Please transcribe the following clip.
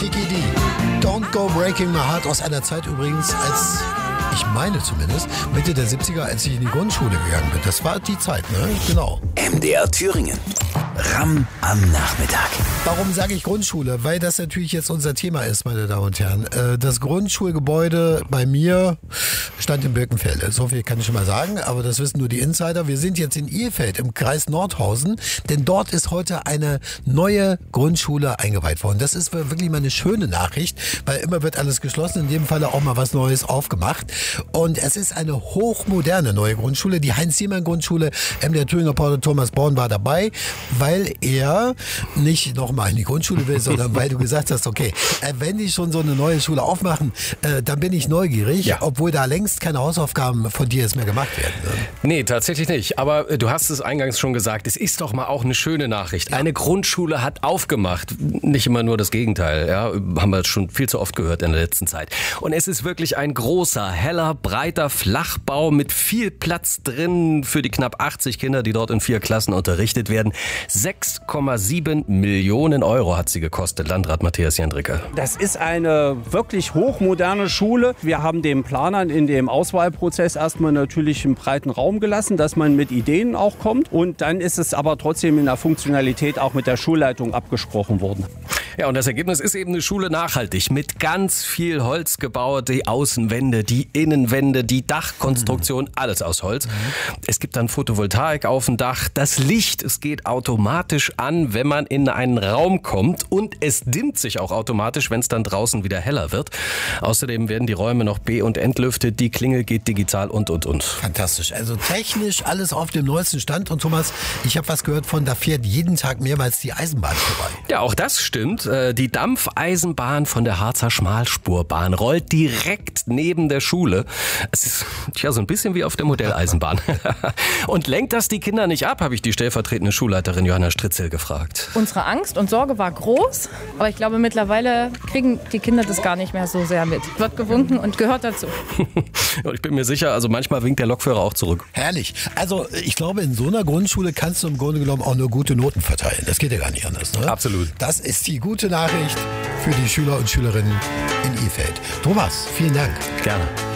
Kiki D. Don't Go Breaking My Heart aus einer Zeit übrigens, als, ich meine zumindest, Mitte der 70er, als ich in die Grundschule gegangen bin. Das war die Zeit, ne? Genau. MDR Thüringen. Ramm am Nachmittag. Warum sage ich Grundschule? Weil das natürlich jetzt unser Thema ist, meine Damen und Herren. Das Grundschulgebäude bei mir stand in Birkenfelde. So viel kann ich schon mal sagen, aber das wissen nur die Insider. Wir sind jetzt in Ilfeld im Kreis Nordhausen, denn dort ist heute eine neue Grundschule eingeweiht worden. Das ist wirklich mal eine schöne Nachricht, weil immer wird alles geschlossen, in dem Falle auch mal was Neues aufgemacht. Und es ist eine hochmoderne neue Grundschule, die Heinz-Siemann-Grundschule. Der Thüringer Porter Thomas Born war dabei, weil er nicht nochmal in die Grundschule will, sondern weil du gesagt hast, okay, wenn die schon so eine neue Schule aufmachen, dann bin ich neugierig, ja. Obwohl da längst keine Hausaufgaben von dir jetzt mehr gemacht werden. Ne? Nee, tatsächlich nicht. Aber du hast es eingangs schon gesagt, es ist doch mal auch eine schöne Nachricht. Ja. Eine Grundschule hat aufgemacht. Nicht immer nur das Gegenteil. Ja, haben wir schon viel zu oft gehört in der letzten Zeit. Und es ist wirklich ein großer, heller, breiter Flachbau mit viel Platz drin für die knapp 80 Kinder, die dort in 4 Klassen unterrichtet werden. 6,7 Millionen Euro hat sie gekostet, Landrat Matthias Jendricke. Das ist eine wirklich hochmoderne Schule. Wir haben den Planern in dem Auswahlprozess erstmal natürlich einen breiten Raum gelassen, dass man mit Ideen auch kommt. Und dann ist es aber trotzdem in der Funktionalität auch mit der Schulleitung abgesprochen worden. Ja, und das Ergebnis ist eben eine Schule nachhaltig mit ganz viel Holz gebaut. Die Außenwände, die Innenwände, die Dachkonstruktion, alles aus Holz. Es gibt dann Photovoltaik auf dem Dach. Das Licht, es geht automatisch an, wenn man in einen Raum kommt. Und es dimmt sich auch automatisch, wenn es dann draußen wieder heller wird. Außerdem werden die Räume noch be- und entlüftet. Die Klingel geht digital und. Fantastisch. Also technisch alles auf dem neuesten Stand. Und Thomas, ich habe was gehört von, da fährt jeden Tag mehrmals die Eisenbahn vorbei. Ja, auch das stimmt. Die Dampfeisenbahn von der Harzer Schmalspurbahn rollt direkt neben der Schule. Es ist so ein bisschen wie auf der Modelleisenbahn. Und lenkt das die Kinder nicht ab, habe ich die stellvertretende Schulleiterin Johanna Stritzel gefragt. Unsere Angst und Sorge war groß, aber ich glaube mittlerweile kriegen die Kinder das gar nicht mehr so sehr mit. Wird gewunken und gehört dazu. Und ich bin mir sicher, also manchmal winkt der Lokführer auch zurück. Herrlich. Also ich glaube, in so einer Grundschule kannst du im Grunde genommen auch nur gute Noten verteilen. Das geht ja gar nicht anders. Ne? Absolut. Das ist die gute Nachricht für die Schüler und Schülerinnen in Ilfeld. Thomas, vielen Dank. Gerne.